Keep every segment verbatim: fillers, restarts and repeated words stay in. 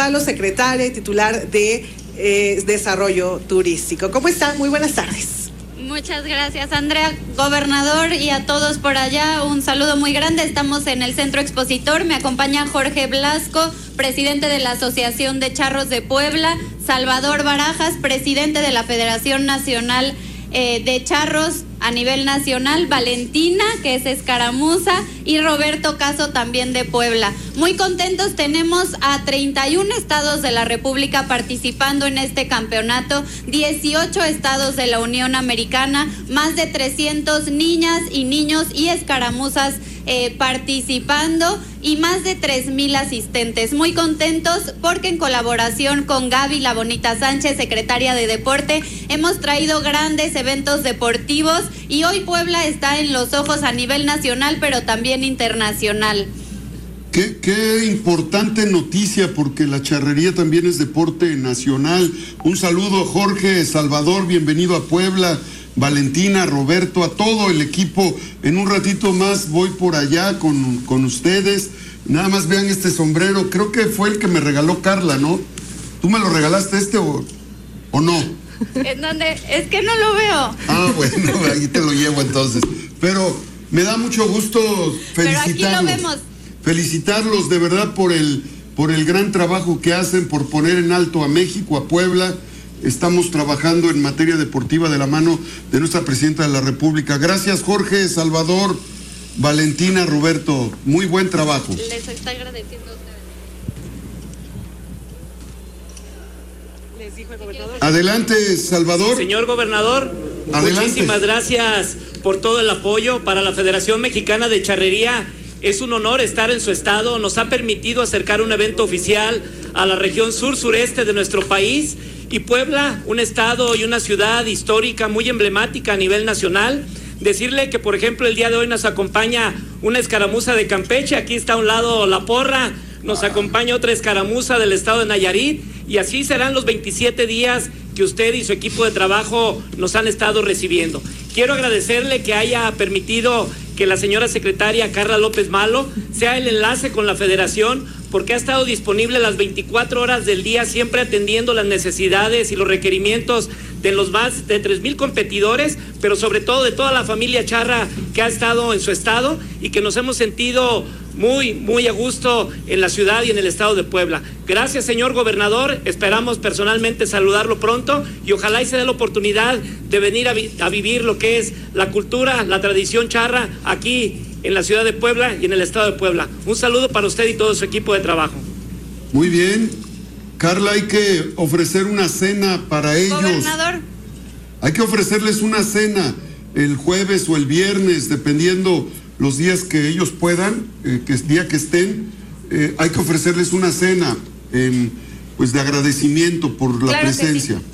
Malo, secretaria y titular de eh, Desarrollo Turístico. ¿Cómo están? Muy buenas tardes. Muchas gracias, Andrea, gobernador, y a todos por allá, un saludo muy grande. Estamos en el Centro Expositor, me acompaña Jorge Blasco, presidente de la Asociación de Charros de Puebla, Salvador Barajas, presidente de la Federación Nacional eh, de Charros a nivel nacional, Valentina, que es escaramuza, y Roberto Caso, también de Puebla. Muy contentos, tenemos a treinta y un estados de la República participando en este campeonato, dieciocho estados de la Unión Americana, más de trescientos niñas y niños y escaramuzas eh, participando y más de tres mil asistentes. Muy contentos porque en colaboración con Gaby La Bonita Sánchez, secretaria de Deporte, hemos traído grandes eventos deportivos y hoy Puebla está en los ojos a nivel nacional, pero también internacional. Qué, qué importante noticia, porque la charrería también es deporte nacional. Un saludo, Jorge, Salvador, bienvenido a Puebla, Valentina, Roberto, a todo el equipo. En un ratito más voy por allá con, con ustedes. Nada más vean este sombrero, creo que fue el que me regaló Carla, ¿no? ¿Tú me lo regalaste este o, o no? ¿En dónde? Es que no lo veo. Ah, bueno, ahí te lo llevo entonces. Pero me da mucho gusto felicitarlos. Pero aquí lo vemos. Felicitarlos de verdad por el, por el gran trabajo que hacen, por poner en alto a México, a Puebla. Estamos trabajando en materia deportiva de la mano de nuestra presidenta de la República. Gracias, Jorge, Salvador, Valentina, Roberto. Muy buen trabajo. Les estoy agradeciendo a ustedes. Les dijo el gobernador. Adelante, Salvador. Señor gobernador, adelante. Muchísimas gracias por todo el apoyo para la Federación Mexicana de Charrería. Es un honor estar en su estado, nos ha permitido acercar un evento oficial a la región sur-sureste de nuestro país, y Puebla, un estado y una ciudad histórica muy emblemática a nivel nacional. Decirle que, por ejemplo, el día de hoy nos acompaña una escaramuza de Campeche, aquí está a un lado La Porra, nos acompaña otra escaramuza del estado de Nayarit, y así serán los veintisiete días que usted y su equipo de trabajo nos han estado recibiendo. Quiero agradecerle que haya permitido que la señora secretaria Carla López Malo sea el enlace con la federación, porque ha estado disponible las veinticuatro horas del día, siempre atendiendo las necesidades y los requerimientos de los más de tres mil competidores, pero sobre todo de toda la familia charra que ha estado en su estado y que nos hemos sentido muy, muy a gusto en la ciudad y en el estado de Puebla. Gracias, señor gobernador, esperamos personalmente saludarlo pronto y ojalá y se dé la oportunidad de venir a, vi- a vivir lo que es la cultura, la tradición charra aquí en la ciudad de Puebla y en el estado de Puebla. Un saludo para usted y todo su equipo de trabajo. Muy bien. Carla, hay que ofrecer una cena para ellos. Gobernador. Hay que ofrecerles una cena el jueves o el viernes, dependiendo los días que ellos puedan, eh, que es día que estén. Eh, hay que ofrecerles una cena, eh, pues de agradecimiento por la Claro que presencia. sí.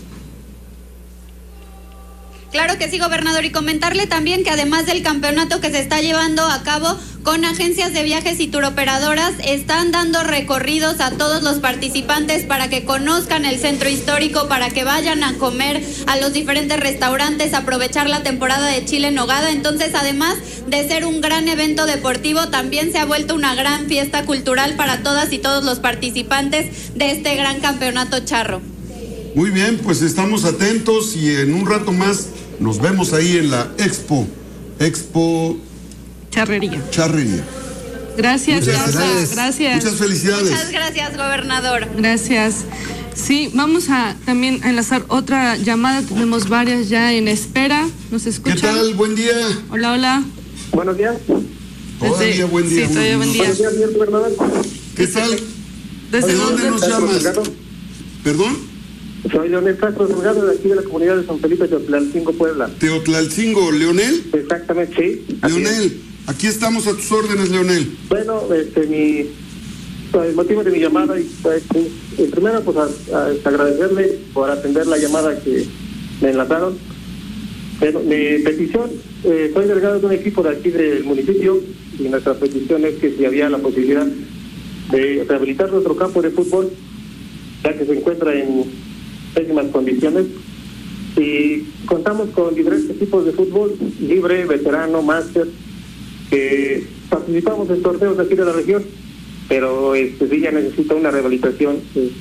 Claro que sí, gobernador, y comentarle también que además del campeonato que se está llevando a cabo con agencias de viajes y turoperadoras, están dando recorridos a todos los participantes para que conozcan el centro histórico, para que vayan a comer a los diferentes restaurantes, aprovechar la temporada de chile en nogada. Entonces, además de ser un gran evento deportivo, también se ha vuelto una gran fiesta cultural para todas y todos los participantes de este gran campeonato charro. Muy bien, pues estamos atentos y en un rato más nos vemos ahí en la Expo, Expo Charrería. Charrería. Gracias, Muchas Rafa. gracias. Gracias. Muchas felicidades. Muchas gracias, gobernador. Gracias. Sí, vamos a también a enlazar otra llamada. Tenemos varias ya en espera. ¿Nos escuchan? ¿Qué tal? Buen día. Hola, hola. Buenos días. Todavía Desde- buen día. Sí, todavía buen día. Buenos días, señor gobernador. ¿Qué tal? ¿Desde ¿De dónde nos llamas? ¿Perdón? Soy Leonel Castro Delgado, de aquí de la comunidad de San Felipe de Teotlalcingo, Puebla. Teotlalcingo, ¿Leonel? Exactamente, sí. así es. Leonel, aquí estamos a tus órdenes, Leonel. Bueno, este, mi, el motivo de mi llamada, y pues, eh, primero, pues, a, a agradecerle por atender la llamada que me enlazaron. Bueno, mi petición, eh, soy delegado de un equipo de aquí del municipio, y nuestra petición es que si había la posibilidad de rehabilitar nuestro campo de fútbol, ya que se encuentra en pésimas condiciones, y contamos con diferentes tipos de fútbol, libre, veterano, máster, que participamos en torneos aquí de la región, pero este sí ya necesita una rehabilitación.